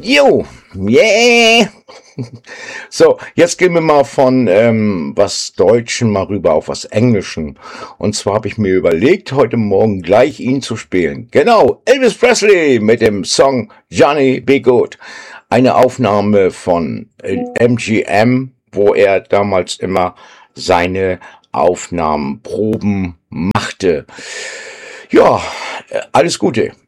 Jo, yeah. So, jetzt gehen wir mal von was Deutschen mal rüber auf was Englischen. Und zwar habe ich mir überlegt, heute Morgen gleich ihn zu spielen. Genau, Elvis Presley mit dem Song Johnny Be Good. Eine Aufnahme von MGM, wo er damals immer seine Aufnahmenproben machte. Ja, alles Gute.